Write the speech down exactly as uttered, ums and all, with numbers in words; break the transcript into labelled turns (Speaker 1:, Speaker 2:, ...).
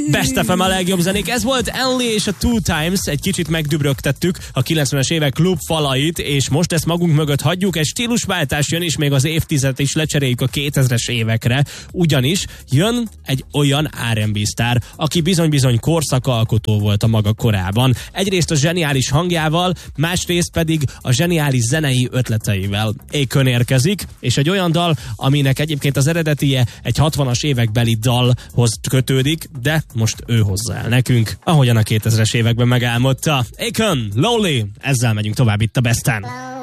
Speaker 1: Best ef em a legjobb zenék. Ez volt Enli és a Two Times. Egy kicsit megdübrögtettük a kilencvenes évek klub falait, és most ezt magunk mögött hagyjuk. Egy stílusváltás jön, és még az évtizedet is lecseréljük a kétezres évekre. Ugyanis jön egy olyan er end bé sztár, aki bizony-bizony korszakalkotó volt a maga korában. Egyrészt a zseniális hangjával, másrészt pedig a zseniális zenei ötleteivel. Akon érkezik, és egy olyan dal, aminek egyébként az eredetie egy hatvanas évekbeli dalhoz kötődik, de most ő hozza el nekünk, ahogyan a kétezres években megálmodta. Akon, Lonely, ezzel megyünk tovább itt a Besten.